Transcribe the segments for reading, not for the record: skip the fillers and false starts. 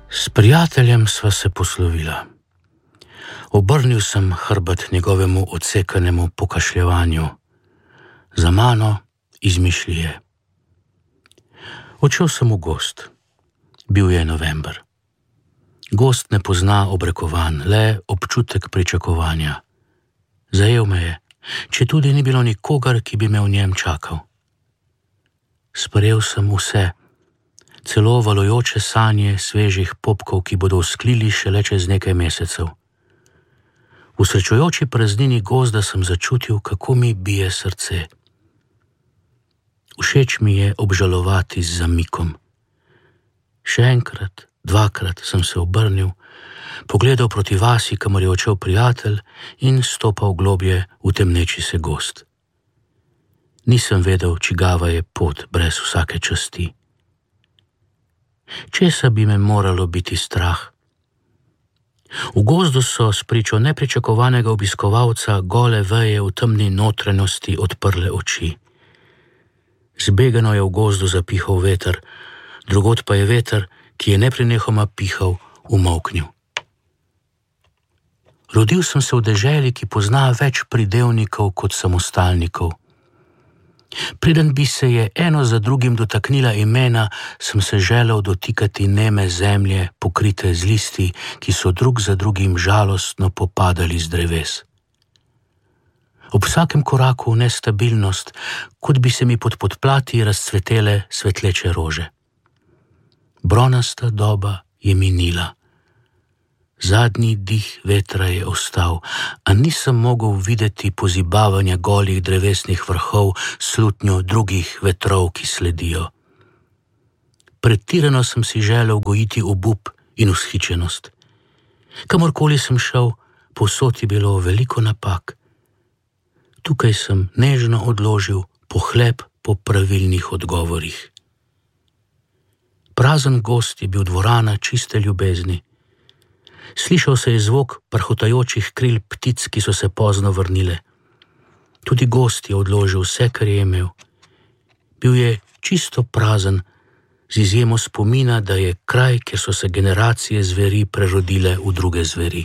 S prijateljem sva se poslovila. Obrnil sem hrbet njegovemu odsekanemu pokašljevanju. Za mano izmišljije. Odšel sem v gozd. Bil je november. Gozd ne pozna obrekovanj, le občutek pričakovanja. Zajel me je, četudi ni bilo nikogar, ki bi me v njem čakal. Sprejel sem vse, celo valujoče sanje svežih popkov, ki bodo vzklili šele čez nekaj mesecev. V srečujoči praznini gozda sem začutil, kako mi bije srce. Všeč mi je obžalovati z zamikom. Še enkrat, dvakrat sem se obrnil, pogledal proti vasi, kamor je odšel prijatelj, in stopal globje v temneči se gozd. Nisem vedel, čigava je pot brez vsake časti. Česa bi me moralo biti strah? V gozdu so spričo nepričakovanega obiskovalca gole veje v temni notranjosti odprle oči. Zbegano je v gozdu zapihal veter, drugod pa je veter, ki je neprenehoma pihal, umolknil. Rodil sem se v deželi, ki pozna več pridevnikov kot samostalnikov. Preden bi se je eno za drugim dotaknila imena, sem se želel dotikati neme zemlje, pokrite z listi, ki so drug za drugim žalostno popadali z dreves. Ob vsakem koraku nestabilnost, kot bi se mi pod podplati razcvetele svetleče rože. Bronasta doba je minila. Zadnji dih vetra je ostal, a nisem mogel videti pozibavanja golih drevesnih vrhov s slutnjo drugih vetrov, ki sledijo. Pretirano sem si želel gojiti obup in vzhičenost. Kamorkoli sem šel, povsod je bilo veliko napak. Tukaj sem nežno odložil pohleb po pravilnih odgovorih. Prazen gozd je bil dvorana čiste ljubezni. Slišal se je zvok prhotajočih kril ptic, ki so se pozno vrnile. Tudi gozd je odložil vse, kar je imel. Bil je čisto prazen, z izjemo spomina, da je kraj, kjer so se generacije zveri prerodile v druge zveri.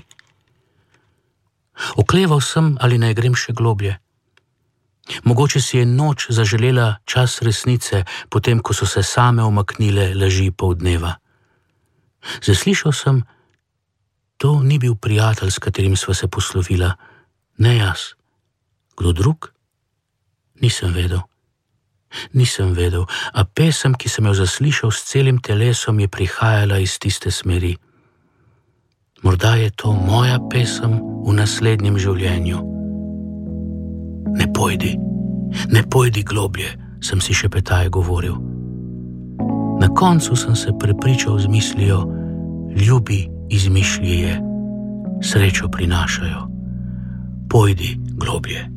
Okleval sem, ali naj grem še globlje. Mogoče si je noč zaželela čas resnice, potem ko so se same umaknile laži poldneva. Zaslišal sem, to ni bil prijatelj, s katerim sva se poslovila, ne jaz. Kdo drug? Nisem vedel, a pesem, ki sem jo zaslišal s celim telesom, je prihajala iz tiste smeri. Morda je to moja pesem v naslednjem življenju. Ne pojdi globlje, sem si šepetaje govoril. Na koncu sem se prepričal z mislijo, ljubi izmišljije, srečo prinašajo. Pojdi globlje.